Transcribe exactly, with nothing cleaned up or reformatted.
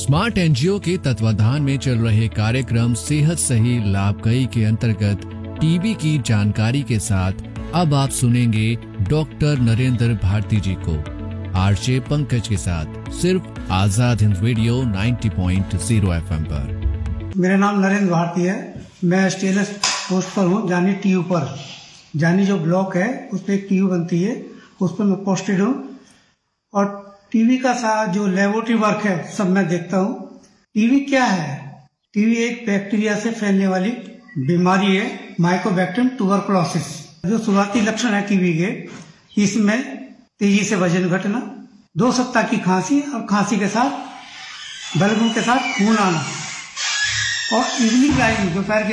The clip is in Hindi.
स्मार्ट एनजीओ के तत्वाधान में चल रहे कार्यक्रम सेहत सही लाभकई के अंतर्गत टीबी की जानकारी के साथ अब आप सुनेंगे डॉक्टर नरेंद्र भारती जी को आरजे पंकज के साथ सिर्फ आजाद हिंद रेडियो नब्बे पॉइंट शून्य एफएम पर। मेरा नाम नरेंद्र भारती है। मैं स्टेनलेस पोस्ट पर हूँ, जानी टीयू पर। जानी जो ब्लॉक है उस पर एक टीयू बनती है, उस पर मैं पोस्टेड हूँ। और टीबी का सारा जो लेबोरेटरी वर्क है सब मैं देखता हूँ। टीबी क्या है? टीबी एक बैक्टीरिया से फैलने वाली बीमारी है, माइकोबैक्टीरियम ट्यूबरकुलोसिस। जो शुरुआती लक्षण है टीबी के, इसमें तेजी से वजन घटना, दो सप्ताह की खांसी और खांसी के साथ बलगम के साथ खून आना और इवनिंग टाइम दोपहर के